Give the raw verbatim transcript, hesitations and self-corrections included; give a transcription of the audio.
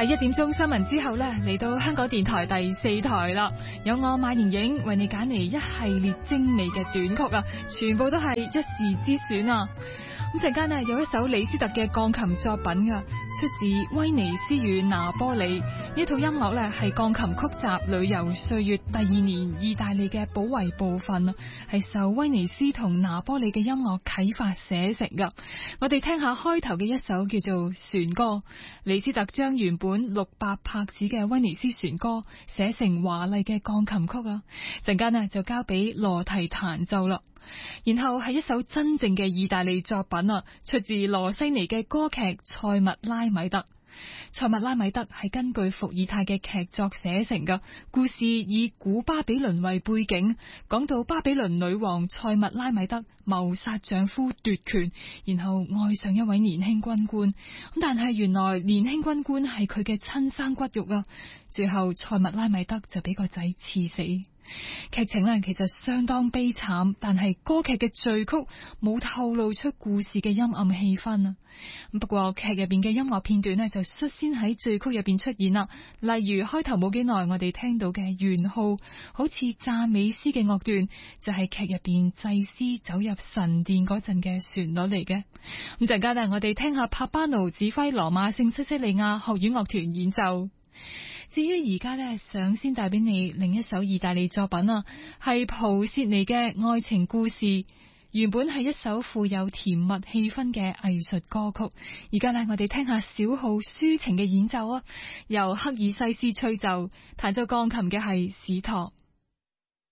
喺一點鐘新聞之後呢，嚟到香港電台第四台啦，有我馬盈盈為你揀嚟一系列精美嘅短曲啊，全部都係一時之選啊！咁陣間呢，有一首李斯特嘅鋼琴作品啊，出自威尼斯與拿波里。呢套音樂呢，係鋼琴曲集《旅遊歲月》第二年意大利嘅保衛部分啊，係受威尼斯同拿波里嘅音樂啟發寫成噶。我哋聽下開頭嘅一首叫做船歌。李斯特將原本六百拍子嘅威尼斯船歌寫成華麗嘅鋼琴曲啊，陣間呢，就交俾羅提彈奏啦。然後係一首真正嘅意大利作品啊，出自羅西尼嘅歌劇《塞密拉米德》。塞密拉米德係根據伏爾泰嘅劇作寫成嘅，故事以古巴比倫為背景，講到巴比倫女王塞密拉米德謀殺丈夫奪權，然後愛上一位年輕軍官，咁但係原來年輕軍官係佢嘅親生骨肉啊，最後塞密拉米德就俾個仔刺死。劇情呢其實相當悲慘，但係歌劇嘅序曲冇透露出故事嘅陰暗氣氛啊。不過劇入邊嘅音樂片段呢就率先喺序曲入邊出現啦，例如開頭冇幾耐我哋聽到嘅圓號，好似讚美詩嘅樂段，就係劇入邊祭司走入神殿嗰陣嘅旋律嚟嘅。咁陣間呢，我哋聽下帕巴奴指揮羅馬聖西西利亞學院樂團演奏。至於而家呢，想先帶俾你另一首意大利作品啊，係普切尼嘅愛情故事。原本係一首富有甜蜜氣氛嘅藝術歌曲，而家呢，我哋聽下小號抒情嘅演奏啊，由克爾西斯吹奏，彈奏鋼琴嘅係史托。